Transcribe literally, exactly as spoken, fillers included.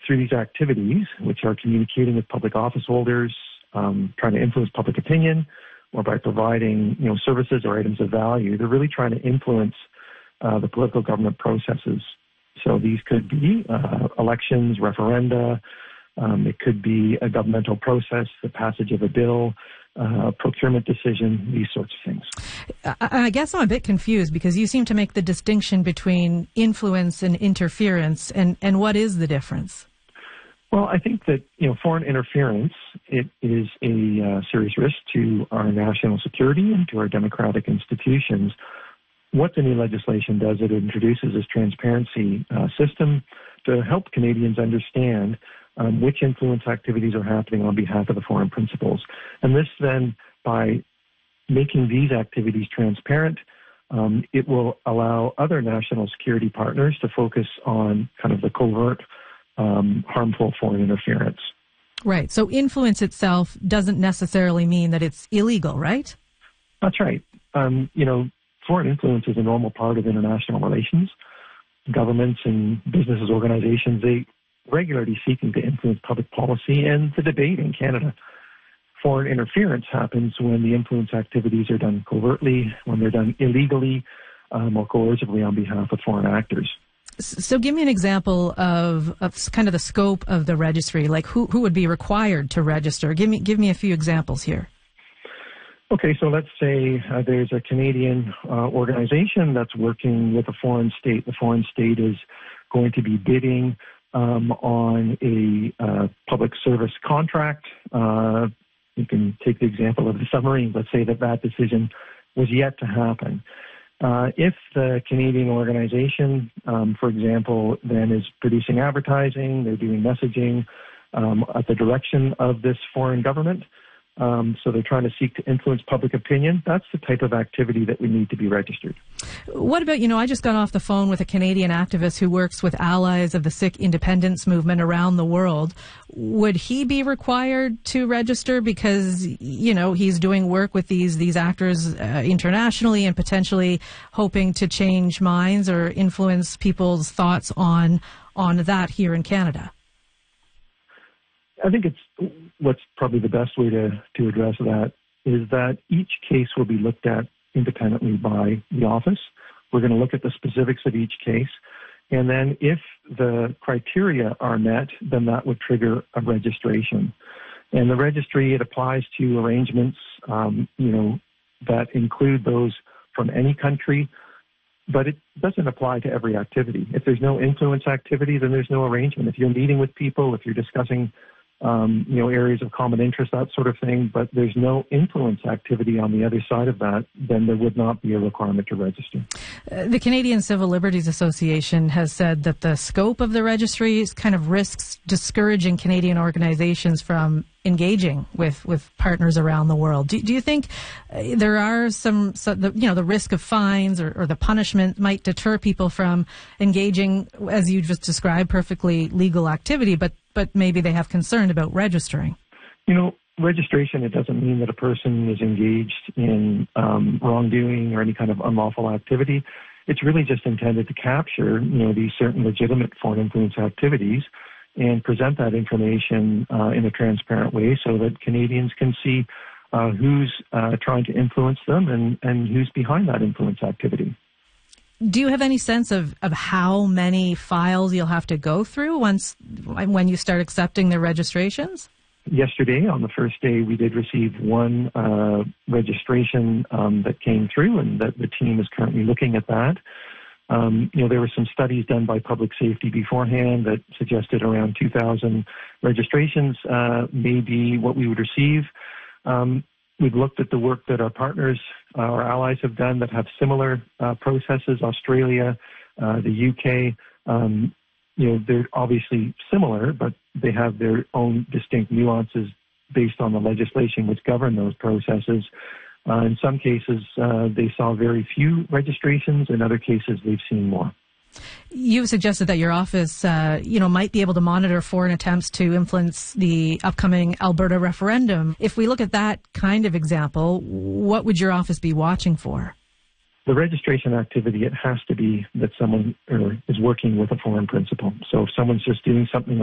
through these activities, which are communicating with public office holders, um, trying to influence public opinion, or by providing, you know, services or items of value, they're really trying to influence uh, the political government processes. So these could be uh, elections, referenda. Um, it could be a governmental process, the passage of a bill, uh, procurement decision, these sorts of things. I, I guess I'm a bit confused because you seem to make the distinction between influence and interference, and, and what is the difference? Well, I think that, you know, foreign interference, it is a uh, serious risk to our national security and to our democratic institutions. What the new legislation does, it introduces this transparency uh, system to help Canadians understand um, which influence activities are happening on behalf of the foreign principals. And this then, by making these activities transparent, um, it will allow other national security partners to focus on kind of the covert, um, harmful foreign interference. Right. So influence itself doesn't necessarily mean that it's illegal, right? That's right. Um, you know, foreign influence is a normal part of international relations. Governments and businesses, organizations, they regularly seeking to influence public policy and the debate in Canada. Foreign interference happens when the influence activities are done covertly, when they're done illegally, um, or coercively on behalf of foreign actors. So give me an example of, of kind of the scope of the registry, like who, who would be required to register. Give me, give me a few examples here. Okay, so let's say uh, there's a Canadian uh, organization that's working with a foreign state. The foreign state is going to be bidding um, on a uh, public service contract. Uh, you can take the example of the submarines. Let's say that that decision was yet to happen. Uh, if the Canadian organization, um, for example, then is producing advertising, they're doing messaging um, at the direction of this foreign government, Um, so they're trying to seek to influence public opinion. That's the type of activity that we need to be registered. What about, you know, I just got off the phone with a Canadian activist who works with allies of the Sikh independence movement around the world. Would he be required to register because, you know, he's doing work with these, these actors uh, internationally and potentially hoping to change minds or influence people's thoughts on, on that here in Canada? I think it's what's probably the best way to, to address that is that each case will be looked at independently by the office. We're going to look at the specifics of each case. And then if the criteria are met, then that would trigger a registration. And the registry, it applies to arrangements, um, you know, that include those from any country, but it doesn't apply to every activity. If there's no influence activity, then there's no arrangement. If you're meeting with people, if you're discussing Um, you know, areas of common interest, that sort of thing, but there's no influence activity on the other side of that, then there would not be a requirement to register. Uh, the Canadian Civil Liberties Association has said that the scope of the registry kind of risks discouraging Canadian organizations from engaging with, with partners around the world. Do, do you think uh, there are some, so the, you know, the risk of fines or, or the punishment might deter people from engaging, as you just described, perfectly legal activity, but but maybe they have concern about registering? You know, registration, it doesn't mean that a person is engaged in um, wrongdoing or any kind of unlawful activity. It's really just intended to capture, you know, these certain legitimate foreign influence activities and present that information uh, in a transparent way so that Canadians can see uh, who's uh, trying to influence them and, and who's behind that influence activity. Do you have any sense of, of how many files you'll have to go through once when you start accepting the registrations? Yesterday, on the first day, we did receive one uh, registration um, that came through, and that the team is currently looking at that. Um, you know, there were some studies done by Public Safety beforehand that suggested around two thousand registrations uh, may be what we would receive. Um, We've looked at the work that our partners, uh, our allies have done that have similar uh, processes, Australia, uh, the U K. Um, you know, they're obviously similar, but they have their own distinct nuances based on the legislation which govern those processes. Uh, in some cases, uh, they saw very few registrations. In other cases, they've seen more. You suggested that your office, uh, you know, might be able to monitor foreign attempts to influence the upcoming Alberta referendum. If we look at that kind of example, what would your office be watching for? The registration activity, it has to be that someone er, is working with a foreign principal. So if someone's just doing something